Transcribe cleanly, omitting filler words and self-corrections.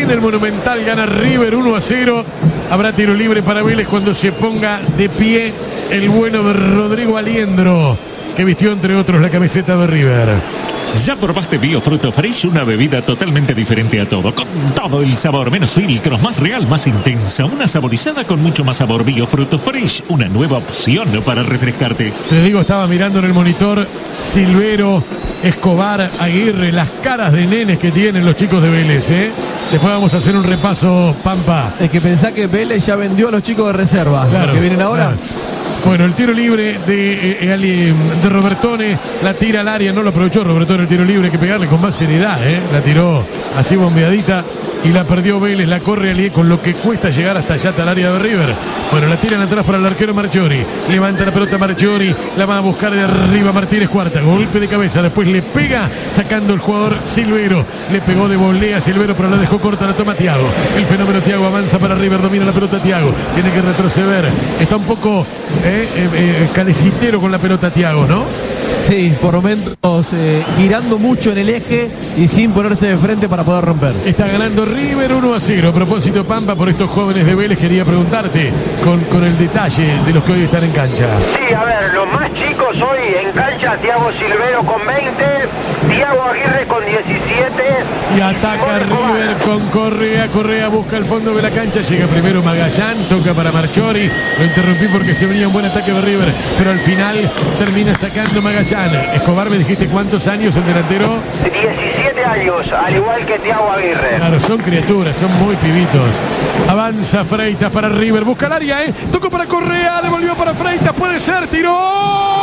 en el Monumental, gana River 1-0. Habrá tiro libre para Vélez cuando se ponga de pie el bueno de Rodrigo Aliendro, que vistió entre otros la camiseta de River. ¿Ya probaste Biofruto Fresh? Una bebida totalmente diferente a todo, con todo el sabor, menos filtros, más real, más intensa. Una saborizada con mucho más sabor. Biofruto Fresh, una nueva opción para refrescarte. Te digo, estaba mirando en el monitor Silvero, Escobar, Aguirre, las caras de nenes que tienen los chicos de Vélez, ¿eh? Después vamos a hacer un repaso, Pampa. Es que pensá que Vélez ya vendió a los chicos de reserva, Claro, que vienen ahora. Claro. Bueno, el tiro libre de Robertone, la tira al área, no lo aprovechó Robertone el tiro libre, hay que pegarle con más seriedad, ¿eh? La tiró así bombeadita y la perdió Vélez, la corre Alié con lo que cuesta llegar hasta allá, hasta el área de River. Bueno, la tiran atrás para el arquero Marchiori, levanta la pelota Marchiori, la va a buscar de arriba Martínez Cuarta, golpe de cabeza, después le pega sacando el jugador Silvero, le pegó de volea Silvero pero la dejó corta, la toma Thiago, el fenómeno Thiago avanza para River, domina la pelota Thiago, tiene que retroceder, está un poco calecitero con la pelota Thiago, ¿no? Sí, por momentos girando mucho en el eje y sin ponerse de frente para poder romper. Está ganando River 1-0. A propósito, Pampa, por estos jóvenes de Vélez, quería preguntarte con el detalle de los que hoy están en cancha. Sí, a ver, los más chicos hoy en cancha, Thiago Silvero con 20, Thiago Aguirre con 17. Y ataca River con Correa. Correa busca el fondo de la cancha. Llega primero Magallán, toca para Marchiori. Lo interrumpí porque se venía un buen ataque de River, pero al final termina sacando Magallán. Escobar, me dijiste cuántos años el delantero. 17 años, al igual que Thiago Aguirre. Claro, son criaturas, son muy pibitos. Avanza Freitas para River, busca el área, tocó para Correa, devolvió para Freitas, puede ser, tiró.